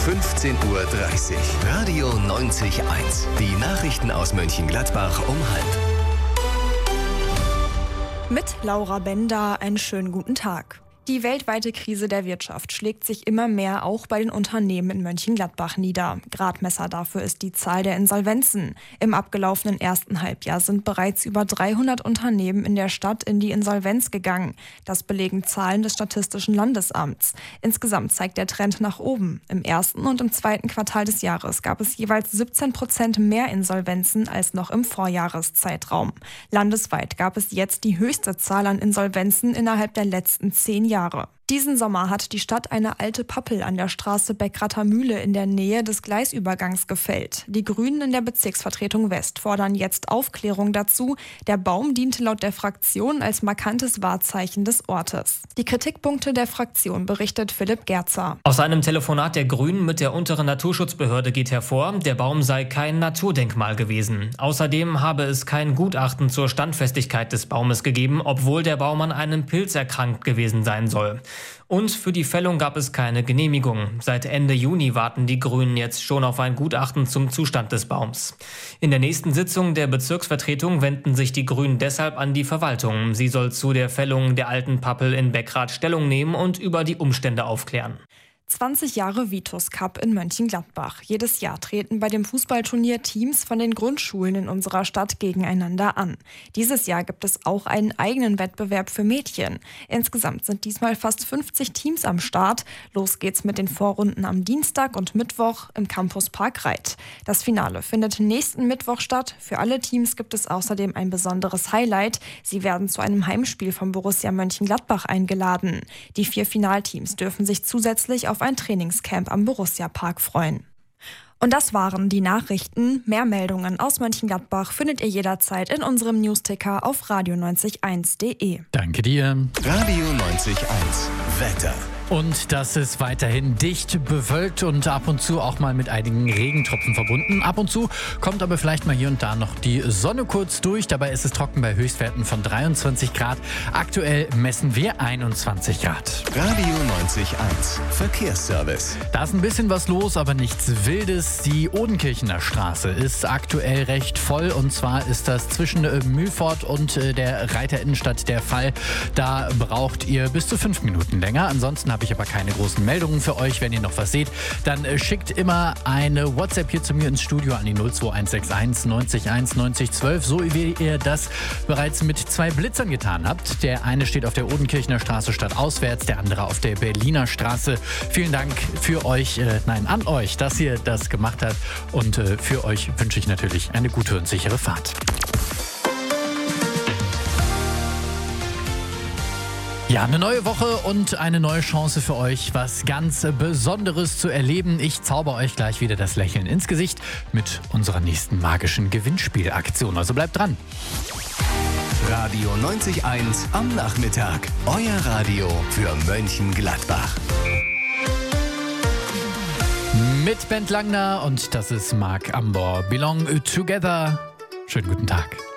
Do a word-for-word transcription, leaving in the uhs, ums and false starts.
fünfzehn Uhr dreißig. Radio neunzig Komma eins. Die Nachrichten aus Mönchengladbach um halb. Mit Laura Bender einen schönen guten Tag. Die weltweite Krise der Wirtschaft schlägt sich immer mehr auch bei den Unternehmen in Mönchengladbach nieder. Gradmesser dafür ist die Zahl der Insolvenzen. Im abgelaufenen ersten Halbjahr sind bereits über dreihundert Unternehmen in der Stadt in die Insolvenz gegangen. Das belegen Zahlen des Statistischen Landesamts. Insgesamt zeigt der Trend nach oben. Im ersten und im zweiten Quartal des Jahres gab es jeweils siebzehn Prozent mehr Insolvenzen als noch im Vorjahreszeitraum. Landesweit gab es jetzt die höchste Zahl an Insolvenzen innerhalb der letzten zehn Jahre. Diesen Sommer hat die Stadt eine alte Pappel an der Straße Beckrater Mühle in der Nähe des Gleisübergangs gefällt. Die Grünen in der Bezirksvertretung West fordern jetzt Aufklärung dazu. Der Baum diente laut der Fraktion als markantes Wahrzeichen des Ortes. Die Kritikpunkte der Fraktion berichtet Philipp Gerzer. Aus einem Telefonat der Grünen mit der unteren Naturschutzbehörde geht hervor, der Baum sei kein Naturdenkmal gewesen. Außerdem habe es kein Gutachten zur Standfestigkeit des Baumes gegeben, obwohl der Baum an einem Pilz erkrankt gewesen sein soll. Und für die Fällung gab es keine Genehmigung. Seit Ende Juni warten die Grünen jetzt schon auf ein Gutachten zum Zustand des Baums. In der nächsten Sitzung der Bezirksvertretung wenden sich die Grünen deshalb an die Verwaltung. Sie soll zu der Fällung der alten Pappel in Beckrath Stellung nehmen und über die Umstände aufklären. zwanzig Jahre Vitus Cup in Mönchengladbach. Jedes Jahr treten bei dem Fußballturnier Teams von den Grundschulen in unserer Stadt gegeneinander an. Dieses Jahr gibt es auch einen eigenen Wettbewerb für Mädchen. Insgesamt sind diesmal fast fünfzig Teams am Start. Los geht's mit den Vorrunden am Dienstag und Mittwoch im Campuspark Reit. Das Finale findet nächsten Mittwoch statt. Für alle Teams gibt es außerdem ein besonderes Highlight. Sie werden zu einem Heimspiel vom Borussia Mönchengladbach eingeladen. Die vier Finalteams dürfen sich zusätzlich auf ein Trainingscamp am Borussia-Park freuen. Und das waren die Nachrichten. Mehr Meldungen aus Mönchengladbach findet ihr jederzeit in unserem Newsticker auf radio neunzig eins punkt de. Danke dir. Radio neunzig Komma eins. Wetter. Und das ist weiterhin dicht bewölkt und ab und zu auch mal mit einigen Regentropfen verbunden. Ab und zu kommt aber vielleicht mal hier und da noch die Sonne kurz durch. Dabei ist es trocken bei Höchstwerten von dreiundzwanzig Grad. Aktuell messen wir einundzwanzig Grad. Radio neunzig Komma eins. Verkehrsservice. Da ist ein bisschen was los, aber nichts Wildes. Die Odenkirchener Straße ist aktuell recht voll. Und zwar ist das zwischen Mühlfort und der Reiter Innenstadt der Fall. Da braucht ihr bis zu fünf Minuten länger. Ansonsten habe ich aber keine großen Meldungen für euch. Wenn ihr noch was seht, dann schickt immer eine WhatsApp hier zu mir ins Studio an die null zwei eins sechs eins neunzig eins neunzig zwölf, so wie ihr das bereits mit zwei Blitzern getan habt. Der eine steht auf der Odenkirchener Straße stadtauswärts, der andere auf der Berliner Straße. Vielen Dank für euch, äh, nein, an euch, dass ihr das gemacht habt. Und äh, für euch wünsche ich natürlich eine gute und sichere Fahrt. Ja, eine neue Woche und eine neue Chance für euch, was ganz Besonderes zu erleben. Ich zauber euch gleich wieder das Lächeln ins Gesicht mit unserer nächsten magischen Gewinnspielaktion. Also bleibt dran. Radio neunzig Komma eins am Nachmittag. Euer Radio für Mönchengladbach. Mit Bent Langner und das ist Marc Ambor. Belong Together. Schönen guten Tag.